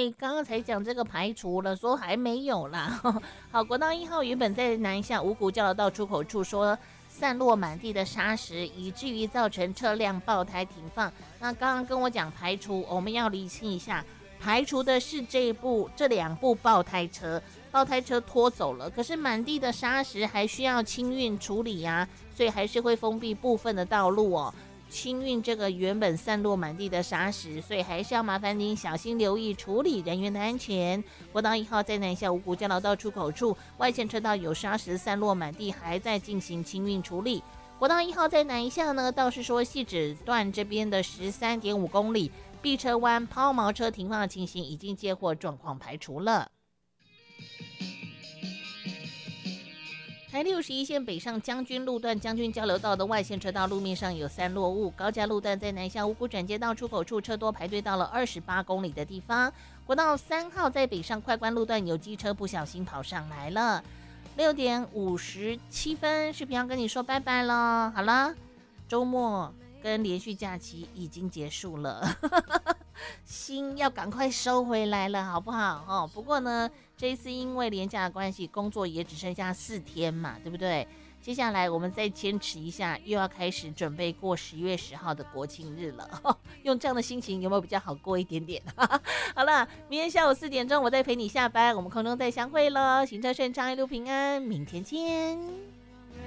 为刚刚才讲这个排除了，说还没有啦。好，国道1号原本在南下五股交流道出口处说散落满地的砂石，以至于造成车辆爆胎停放。那刚刚跟我讲排除，我们要厘清一下，排除的是这两部爆胎车拖走了，可是满地的砂石还需要清运处理啊，所以还是会封闭部分的道路哦。清运这个原本散落满地的砂石，所以还是要麻烦您小心留意处理人员的安全。国道1号在南下五股交流道出口处外线车道有砂石散落满地，还在进行清运处理。国道1号在南下呢，倒是说汐止段这边的13.5公里碧车湾抛锚车停放的情形已经接获状况排除了。台61线北上将军路段将军交流道的外线车道路面上有散落物，高架路段在南下五股转接道出口处车多排队到了28公里的地方。国道3号在北上快关路段有机车不小心跑上来了。6点57分，视频要跟你说拜拜了。好了，周末跟连续假期已经结束了，心要赶快收回来了，好不好？不过呢，这一次因为连假的关系，工作也只剩下4天嘛，对不对？接下来我们再坚持一下，又要开始准备过10月10号的国庆日了。用这样的心情有没有比较好过一点点？好了，明天下午4点钟我再陪你下班，我们空中再相会了。行车顺畅，一路平安，明天见。